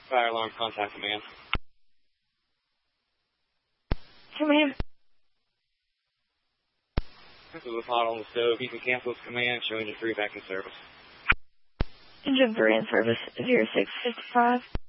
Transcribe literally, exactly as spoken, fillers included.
Fire alarm, contact command. Command. This is a hot on the stove. You can cancel this command. Show engine three back in service. Engine three in service. zero six fifty-five.